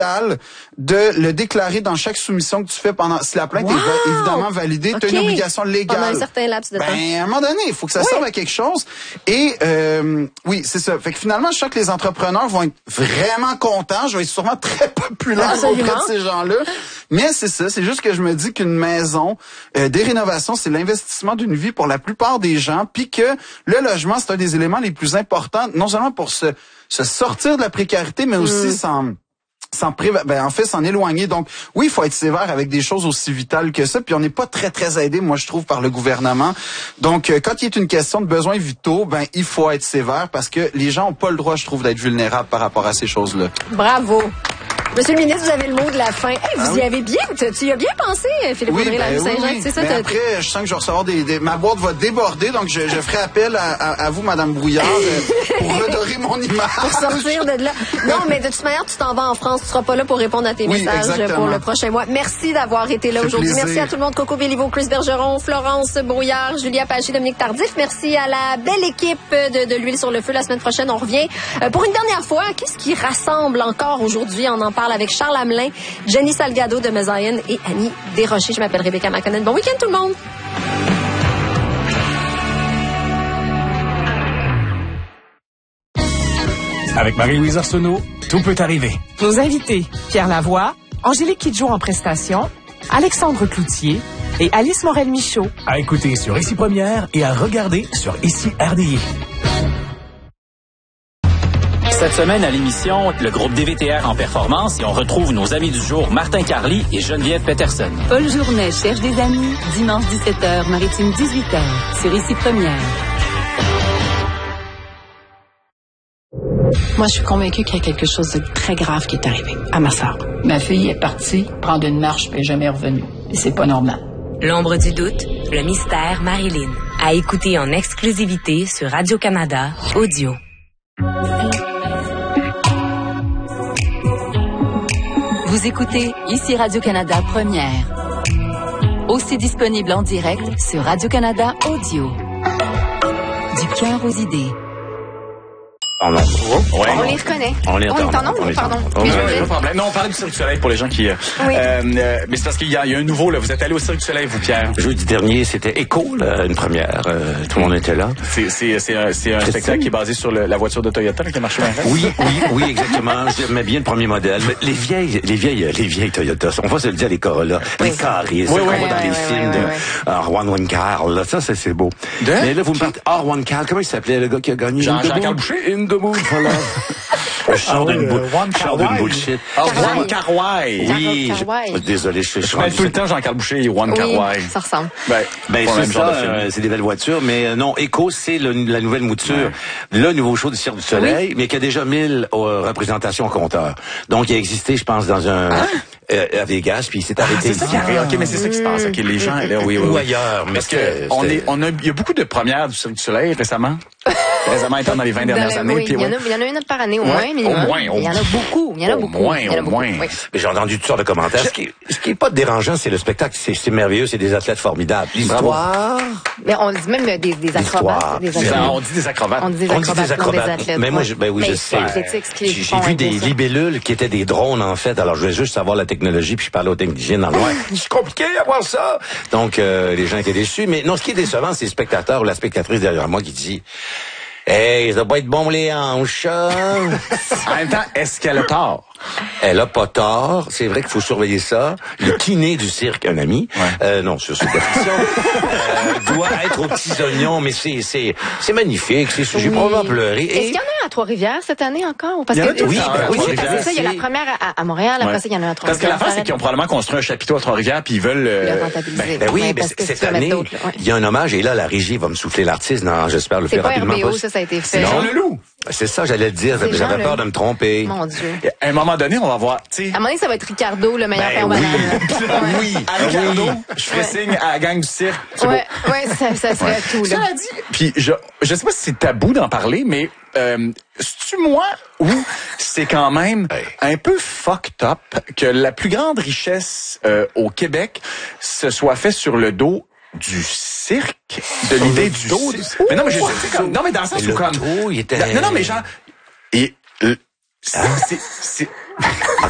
de le déclarer dans chaque soumission que tu fais pendant, si la plainte est évidemment validée, tu as une obligation légale. Pendant un certain laps de temps. À un moment donné, il faut que ça serve à quelque chose. Et oui, c'est ça. Fait que finalement, je sens que les entrepreneurs vont être vraiment contents. Je vais être sûrement très populaire auprès de ces gens-là. Mais c'est ça, c'est juste que je me dis qu'une maison, des rénovations, c'est l'investissement d'une vie pour la plupart des gens, puis que le logement, c'est un des éléments les plus importants, non seulement pour se sortir de la précarité, mais aussi s'en éloigner. Donc, oui, il faut être sévère avec des choses aussi vitales que ça. Puis on n'est pas très, très aidé, moi, je trouve, par le gouvernement. Donc, quand il est une question de besoins vitaux, il faut être sévère parce que les gens ont pas le droit, je trouve, d'être vulnérables par rapport à ces choses-là. Bravo. Monsieur le ministre, vous avez le mot de la fin. Hey, vous y avez bien, tu y as bien pensé, Philippe Audrey, la rue Saint-Jacques, c'est ça? Mais après, je sens que je vais recevoir ma boîte va déborder, donc je ferai appel à vous, Madame Brouillard, pour redorer mon image. Pour sortir de là. Non, mais de toute manière, tu t'en vas en France, tu seras pas là pour répondre à tes messages pour le prochain mois. Merci d'avoir été là aujourd'hui. Merci à tout le monde, Coco Béliveau, Chris Bergeron, Florence Brouillard, Julia Pagé, Dominique Tardif. Merci à la belle équipe de l'huile sur le feu. La semaine prochaine, on revient pour une dernière fois. Qu'est-ce qui rassemble encore aujourd'hui? On en parle avec Charles Hamelin, Jenny Salgado de Mesaïen et Annie Desrochers. Je m'appelle Rebecca McConnell. Bon week-end tout le monde! Avec Marie-Louise Arsenault, tout peut arriver. Nos invités, Pierre Lavoie, Angélique Kidjo en prestation, Alexandre Cloutier et Alice Morel-Michaud. À écouter sur Ici Première et à regarder sur Ici RDI. Cette semaine à l'émission, le groupe DVTR en performance et on retrouve nos amis du jour Martin Carly et Geneviève Peterson. Paul Journet cherche des amis, dimanche 17h, Maritime 18h, sur Ici Première. Moi, je suis convaincue qu'il y a quelque chose de très grave qui est arrivé à ma sœur. Ma fille est partie prendre une marche et n'est jamais revenue. Et c'est pas normal. L'ombre du doute, le mystère Marilyn. À écouter en exclusivité sur Radio-Canada Audio. Vous écoutez Ici Radio-Canada Première. Aussi disponible en direct sur Radio-Canada Audio. Du cœur aux idées. Oh non. Ouais. On les reconnaît. On les entend. Pardon. Pas de problème. Non, on parlait du Cirque du Soleil pour les gens qui... Oui. Mais c'est parce qu'il y a un nouveau, là. Vous êtes allé au Cirque du Soleil, vous, Pierre. Jeudi dernier, c'était Echo, là, une première. Tout le monde était là. C'est un spectacle qui est basé sur la voiture de Toyota, là, qui a marché bien. Oui, exactement. J'aimais bien le premier modèle. Mais les vieilles Toyota, on va se le dire, les Corolla. Les carrés, qu'on voit dans les films de Juan Carl, là. Ça, c'est beau. Mais là, vous me parlez... Juan Carl, comment il s'appelait, le gars qui a gagné? Jean-Carl Boucher. In the mood for love. Je sors d'une bullshit. Juan Carway. Oui. Désolé, je mets tout le temps Jean-Carl Boucher et Juan Carway. Ça ressemble. C'est ça, c'est des belles voitures. Mais non, Echo, c'est la nouvelle mouture. Le nouveau show du Cirque du Soleil, mais qui a déjà 1000 représentations au compteur. Donc, il a existé, je pense, dans à Vegas, puis il s'est arrêté ici. OK, mais c'est ça qui se passe. OK, les gens, là, oui. Ou ailleurs. Parce que il y a beaucoup de premières du Cirque du Soleil récemment. Récemment étant dans les 20 dernières années. Oui, il y en a une par année, au moins, minimum. Il y en a beaucoup. Au moins. Oui. J'ai entendu toutes sortes de commentaires. Ce qui est pas dérangeant, c'est le spectacle. C'est merveilleux, c'est des athlètes formidables. L'histoire. Mais on dit même des acrobates. On dit des acrobates. On dit des acrobates. Mais moi, je sais. J'ai vu des libellules qui étaient des drones, en fait. Alors, je voulais juste savoir la technologie, puis je parlais aux techniciens dans le noir. C'est compliqué à voir ça. Donc, les gens étaient déçus. Mais non, ce qui est décevant, c'est le spectateur ou la spectatrice derrière moi qui dit... Hey, ça doit pas être bon les hanches. En même temps, est-ce qu'elle a tort? Elle a pas tort. C'est vrai qu'il faut surveiller ça. Le kiné du cirque, un ami, non, sur cette fiction, doit être aux petits oignons, mais c'est magnifique. J'ai probablement pleuré. Est-ce qu'il y en a un à Trois-Rivières cette année encore? Parce que oui, c'est ça. Il y a la première à Montréal, après ça, il y en a un à Trois-Rivières. Parce que l'affaire, c'est qu'ils ont probablement construit un chapiteau à Trois-Rivières, puis ils veulent le rentabiliser. Oui, mais cette année, il y a un hommage, et là, la régie va me souffler l'artiste. J'espère le faire rapidement. C'est pas RBO, ça a été fait. C'est Jean Leloup. C'est ça, j'allais le dire. J'avais peur de me tromper. Mon Dieu. À un moment donné, on va voir, à un moment donné, ça va être Ricardo, le meilleur père banane. Oui. À Ricardo, je ferai signe à la gang du cirque. Ouais, ça serait tout, là. Cela dit, puis je sais pas si c'est tabou d'en parler, mais c'est-tu moi ou c'est quand même un peu fucked up que la plus grande richesse au Québec se soit fait sur le dos du cirque, de l'idée du dos. Mais non, mais non, mais dans le sens où comme il était... Non, mais genre c'est